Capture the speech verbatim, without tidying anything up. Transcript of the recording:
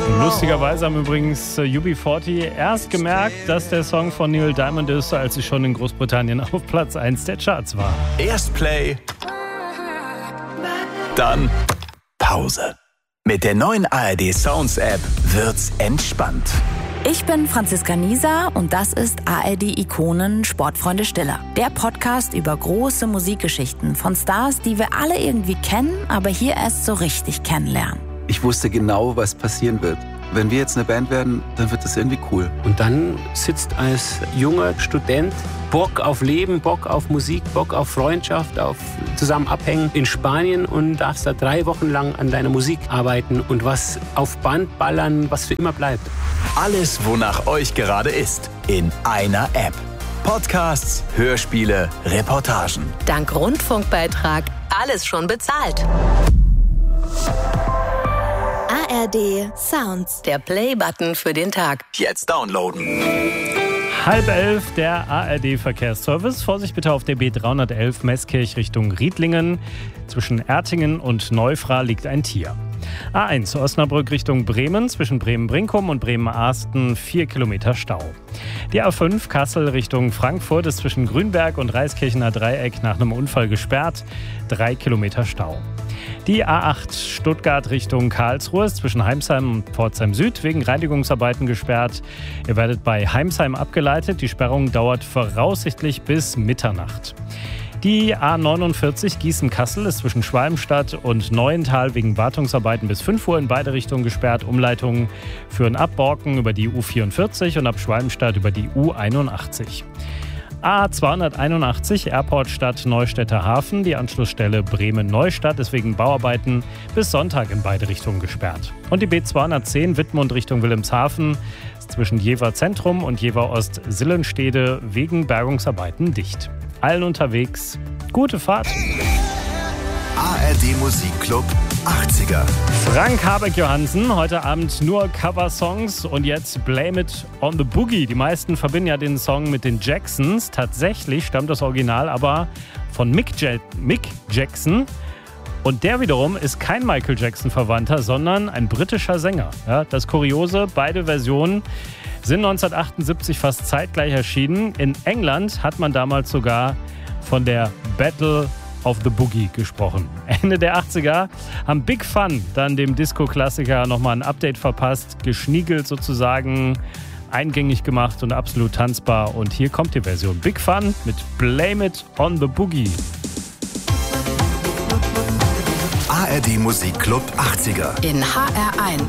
Lustigerweise haben übrigens U B vierzig erst gemerkt, dass der Song von Neil Diamond ist, als sie schon in Großbritannien auf Platz eins der Charts war. Erst Play, dann Pause. Mit der neuen A R D Sounds App wird's entspannt. Ich bin Franziska Nieser und das ist A R D Ikonen Sportfreunde Stiller. Der Podcast über große Musikgeschichten von Stars, die wir alle irgendwie kennen, aber hier erst so richtig kennenlernen. Ich wusste genau, was passieren wird. Wenn wir jetzt eine Band werden, dann wird das irgendwie cool. Und dann sitzt als junger Student Bock auf Leben, Bock auf Musik, Bock auf Freundschaft, auf zusammen abhängen in Spanien und darfst da drei Wochen lang an deiner Musik arbeiten und was auf Band ballern, was für immer bleibt. Alles, wonach euch gerade ist, in einer App. Podcasts, Hörspiele, Reportagen. Dank Rundfunkbeitrag alles schon bezahlt. A R D Sounds, der Play-Button für den Tag. Jetzt downloaden. Halb elf, der A R D-Verkehrsservice. Vorsicht bitte auf der B dreihundertelf Meßkirch Richtung Riedlingen. Zwischen Ertingen und Neufra liegt ein Tier. A eins Osnabrück Richtung Bremen, zwischen Bremen-Brinkum und Bremen-Ahsten vier Kilometer Stau. Die A fünf Kassel Richtung Frankfurt ist zwischen Grünberg und Reiskirchener Dreieck nach einem Unfall gesperrt, drei Kilometer Stau. Die A acht Stuttgart Richtung Karlsruhe ist zwischen Heimsheim und Pforzheim Süd wegen Reinigungsarbeiten gesperrt. Ihr werdet bei Heimsheim abgeleitet. Die Sperrung dauert voraussichtlich bis Mitternacht. Die A neunundvierzig Gießen-Kassel ist zwischen Schwalmstadt und Neuental wegen Wartungsarbeiten bis fünf Uhr in beide Richtungen gesperrt. Umleitungen führen ab Borken über die U vierundvierzig und ab Schwalmstadt über die U einundachtzig. A zweihunderteinundachtzig Airport Stadt Neustädter Hafen. Die Anschlussstelle Bremen-Neustadt ist wegen Bauarbeiten bis Sonntag in beide Richtungen gesperrt. Und die B zweihundertzehn Wittmund Richtung Wilhelmshaven ist zwischen Jever Zentrum und Jever Ost-Sillenstede wegen Bergungsarbeiten dicht. Allen unterwegs, gute Fahrt. A R D Musikclub achtziger. Frank Habeck-Johansen, heute Abend nur Coversongs und jetzt Blame It on the Boogie. Die meisten verbinden ja den Song mit den Jacksons. Tatsächlich stammt das Original aber von Mick, Ja- Mick Jackson. Und der wiederum ist kein Michael Jackson-Verwandter, sondern ein britischer Sänger. Ja, das Kuriose, beide Versionen sind neunzehnhundertachtundsiebzig fast zeitgleich erschienen. In England hat man damals sogar von der Battle of the Boogie gesprochen. Ende der achtziger haben Big Fun dann dem Disco-Klassiker nochmal ein Update verpasst, geschniegelt sozusagen, eingängig gemacht und absolut tanzbar. Und hier kommt die Version Big Fun mit Blame It on the Boogie. A R D Musikclub achtziger. In H R eins.